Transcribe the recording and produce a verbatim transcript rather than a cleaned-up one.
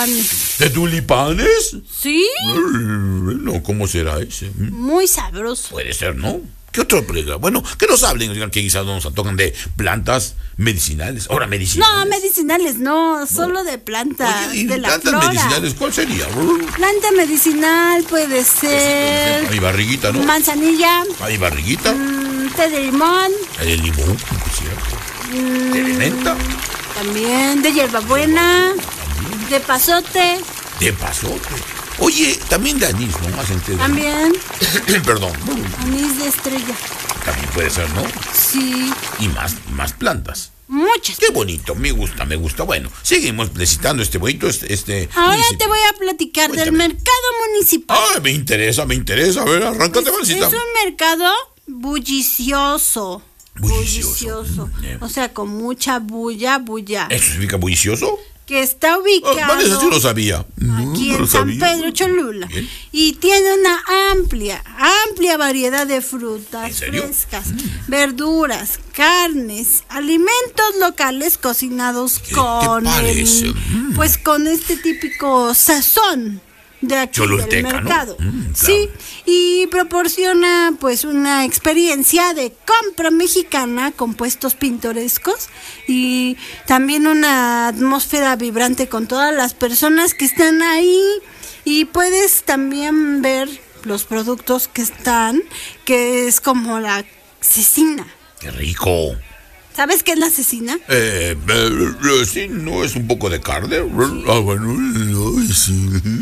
¿De tulipanes? ¿Sí? No, ¿cómo será ese? Muy sabroso. Puede ser, ¿no? ¿Qué otro plega? Bueno, que nos hablen, digan que quizás nos antojan de plantas medicinales. Ahora, medicinales. No, medicinales no, solo de plantas. Oye, ¿y de la plantas flora. medicinales cuál sería? Planta medicinal puede ser. Hay barriguita, ¿no? Manzanilla. Hay barriguita. Mm, té de limón. Hay el limón, es cierto. Mm, ¿De menta? También de hierbabuena. De pasote. De pasote. Oye, también de anís, ¿no? Hacen té de También. Perdón. Anís de estrella. También puede ser, ¿no? Sí. Y más, más plantas. Muchas. Qué bonito, me gusta, me gusta. Bueno, seguimos necesitando este bonito, este... este Ahora municipio. te voy a platicar Cuéntame. del mercado municipal. Ay, me interesa, me interesa. A ver, arráncate, Es, Valecita. es un mercado bullicioso. Bullicioso. Mm, eh. O sea, con mucha bulla, bulla. ¿Eso significa bullicioso? Que está Ah, ubicado vale, eso sí lo sabía. No, aquí no lo en San sabía. Pedro Cholula. Bien. Y tiene una amplia, amplia variedad de frutas ¿En serio? frescas, verduras, carnes, alimentos locales cocinados ¿Qué te con parece? el- Mm. pues con este típico sazón de aquí del Cholulteca, ¿no? mercado. Mm, claro. Sí, y proporciona pues una experiencia de compra mexicana con puestos pintorescos y también una atmósfera vibrante con todas las personas que están ahí, y puedes también ver los productos que están, que es como la cecina. Qué rico. ¿Sabes qué es la cecina? Eh, eh, eh, sí, ¿no es un poco de carne? Ah, bueno, no, sí.